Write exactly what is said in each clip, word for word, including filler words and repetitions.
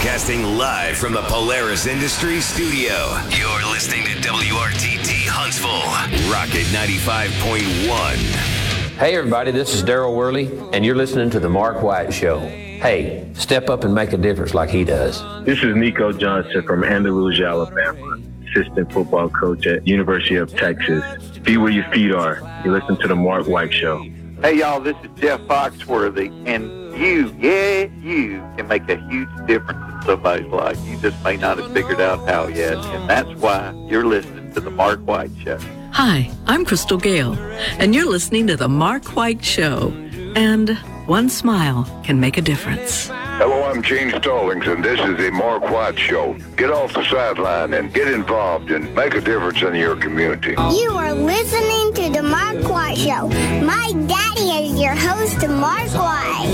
Broadcasting live from the Polaris Industries studio. You're listening to W R T T Huntsville, Rocket ninety-five point one. Hey everybody, this is Daryl Worley, and you're listening to The Mark White Show. Hey, step up and make a difference like he does. This is Nico Johnson from Andalusia, Alabama, assistant football coach at University of Texas. Be where your feet are. You listen to The Mark White Show. Hey y'all, this is Jeff Foxworthy, and you, yeah, you can make a huge difference in somebody's life. You just may not have figured out how yet, and that's why you're listening to The Mark White Show. Hi, I'm Crystal Gale, and you're listening to The Mark White Show. And one smile can make a difference. Hello, I'm Gene Stallings, and this is The Mark White Show. Get off the sideline and get involved and make a difference in your community. You are listening to The Mark White Show. My daddy is your host, Mark White.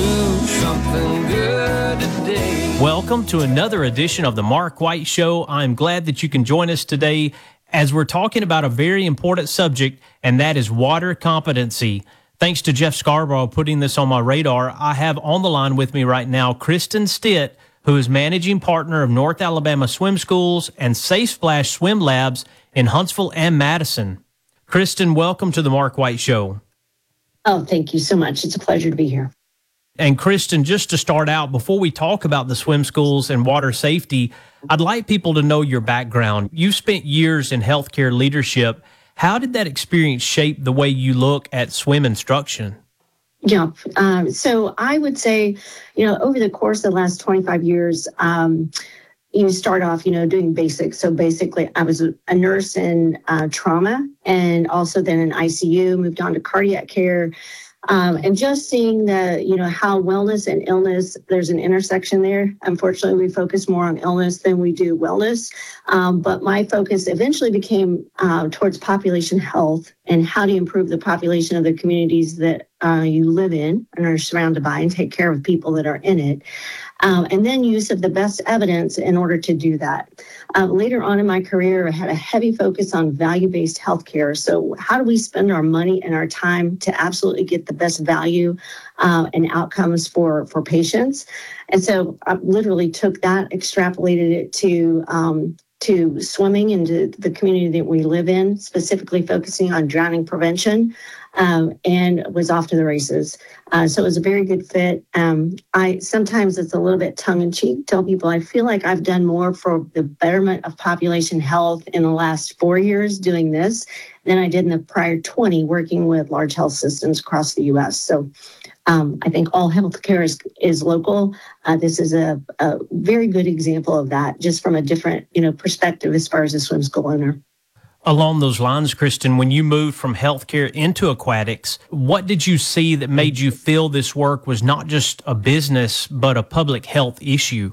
Welcome to another edition of The Mark White Show. I'm glad that you can join us today as we're talking about a very important subject, and that is water competency. Thanks to Jeff Scarborough putting this on my radar, I have on the line with me right now Kristen Stitt, who is managing partner of North Alabama Swim Schools and Safe Splash Swim Labs in Huntsville and Madison. Kristen, welcome to the Mark White Show. Oh, thank you so much. It's a pleasure to be here. And Kristen, just to start out, before we talk about the swim schools and water safety, I'd like people to know your background. You've spent years in healthcare leadership. How did that experience shape the way you look at swim instruction? Yeah, um, so I would say, you know, over the course of the last twenty-five years, um, you start off, you know, doing basics. So basically, I was a nurse in uh, trauma and also then in I C U, moved on to cardiac care. Um, and just seeing the, you know, how wellness and illness, there's an intersection there. Unfortunately, we focus more on illness than we do wellness. Um, but my focus eventually became uh, towards population health and how to improve the population of the communities that uh, you live in and are surrounded by and take care of people that are in it. Um, and then use of the best evidence in order to do that. Uh, later on in my career, I had a heavy focus on value-based healthcare. So how do we spend our money and our time to absolutely get the best value uh, and outcomes for, for patients? And so I literally took that, extrapolated it to um, to swimming into the community that we live in, specifically focusing on drowning prevention, um, and was off to the races. Uh, so it was a very good fit. Um, I sometimes it's a little bit tongue-in-cheek, tell people I feel like I've done more for the betterment of population health in the last four years doing this than I did in the prior twenty working with large health systems across the U S. So um, I think all healthcare is, is local. Uh, this is a, a very good example of that, just from a different, you know, perspective as far as a swim school owner. Along those lines, Kristen, when you moved from healthcare into aquatics, what did you see that made you feel this work was not just a business, but a public health issue?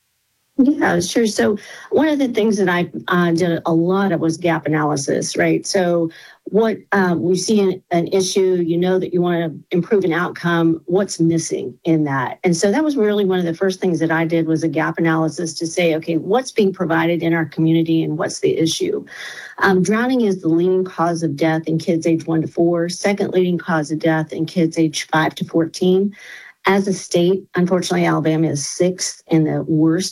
Yeah, sure. So one of the things that I uh, did a lot of was gap analysis, right? So what um, we see an, an issue, you know that you want to improve an outcome, what's missing in that? And so that was really one of the first things that I did was a gap analysis to say, okay, what's being provided in our community and what's the issue? Um, drowning is the leading cause of death in kids age one to four, second leading cause of death in kids age five to fourteen. As a state, unfortunately, Alabama is sixth in the worst